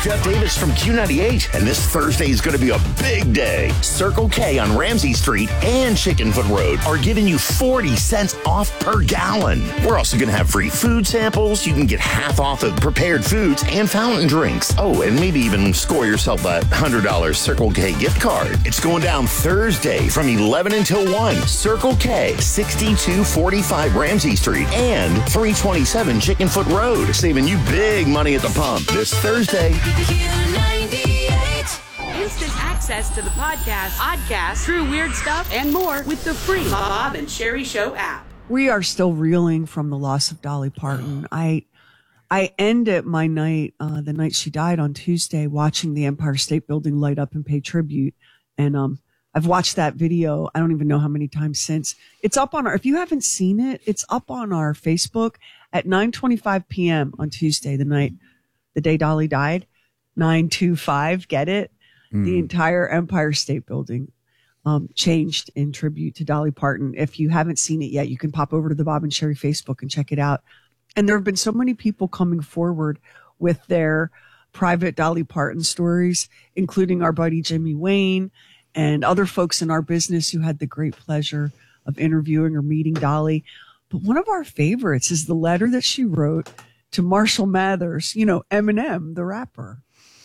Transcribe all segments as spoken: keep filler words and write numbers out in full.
Jeff Davis from Q ninety-eight, and this Thursday is going to be a big day. Circle K on Ramsey Street and Chickenfoot Road are giving you forty cents off per gallon. We're also going to have free food samples. You can get half off of prepared foods and fountain drinks. Oh, and maybe even score yourself that one hundred dollars Circle K gift card. It's going down Thursday from eleven until one. Circle K, sixty-two forty-five Ramsey Street and three twenty-seven Chickenfoot Road, saving you big money at the pump this Thursday. Instant access to the podcast, podcast, True Weird Stuff, and more with the free Bob and Sherry Show app. We are still reeling from the loss of Dolly Parton. I I ended my night, uh, the night she died on Tuesday, watching the Empire State Building light up and pay tribute. And um, I've watched that video, I don't even know how many times since. It's up on our, if you haven't seen it, it's up on our Facebook at nine twenty-five p.m. on Tuesday, the night, the day Dolly died. nine twenty-five, get it? Mm. The entire Empire State Building um, changed in tribute to Dolly Parton. If you haven't seen it yet, you can pop over to the Bob and Sherry Facebook and check it out. And there have been so many people coming forward with their private Dolly Parton stories, including our buddy Jimmy Wayne and other folks in our business who had the great pleasure of interviewing or meeting Dolly. But one of our favorites is the letter that she wrote to Marshall Mathers, you know, Eminem, the rapper.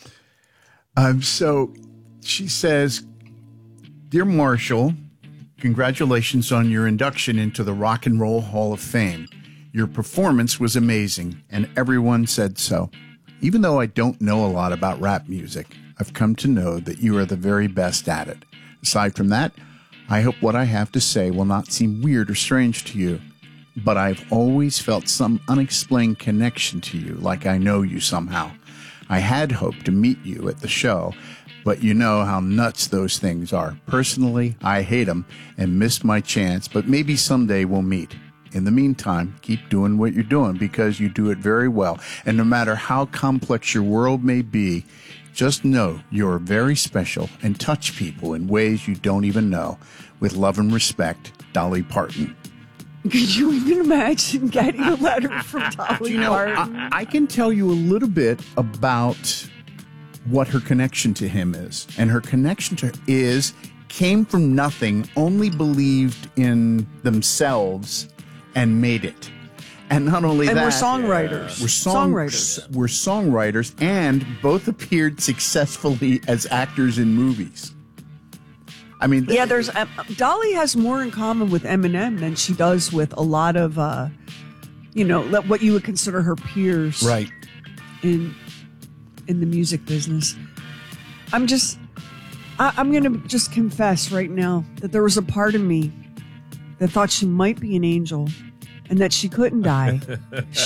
Um, so she says, "Dear Marshall, congratulations on your induction into the Rock and Roll Hall of Fame. Your performance was amazing, and everyone said so. Even though I don't know a lot about rap music, I've come to know that you are the very best at it. Aside from that, I hope what I have to say will not seem weird or strange to you, but I've always felt some unexplained connection to you, like I know you somehow. I had hoped to meet you at the show, but you know how nuts those things are. Personally, I hate them and missed my chance, but maybe someday we'll meet. In the meantime, keep doing what you're doing because you do it very well. And no matter how complex your world may be, just know you're very special and touch people in ways you don't even know. With love and respect, Dolly Parton." Could you even imagine getting a letter from Dolly you know, Parton? I, I can tell you a little bit about what her connection to him is. And her connection to is came from nothing, only believed in themselves and made it. And not only and that, we're songwriters. We're song, songwriters. We're songwriters, and both appeared successfully as actors in movies. I mean, yeah, there's uh, Dolly has more in common with Eminem than she does with a lot of, uh, you know, what you would consider her peers, right? In in the music business. I'm just, I, I'm going to just confess right now that there was a part of me that thought she might be an angel and that she couldn't die.